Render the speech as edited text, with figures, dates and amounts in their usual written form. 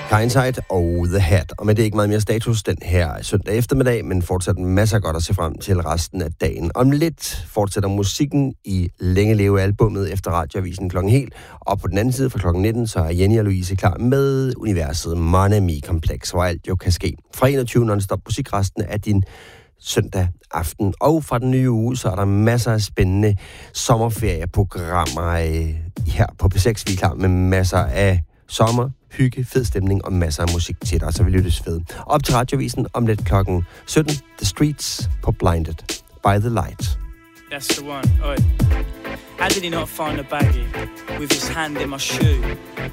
Kindside og The Hat. Og med det er ikke meget mere status den her søndag eftermiddag, men fortsat masser godt at se frem til resten af dagen. Om lidt fortsætter musikken i Længe Leve albummet efter radioavisen klokken helt. Og på den anden side fra klokken 19, så er Jenny og Louise klar med universet Mon Ami Kompleks, hvor alt jo kan ske. Fra 21 non-stop musik resten af din søndag aften. Og fra den nye uge, så er der masser af spændende sommerferieprogrammer her på P6. Vi er klar med masser af sommer, hygge, fed stemning og masser af musik til dig, så vi lyttes ved. Op til radioavisen om lidt klokken 17. The Streets på Blinded by the Light. That's the one. Oi. How did he not find a baggie with his hand in my shoe?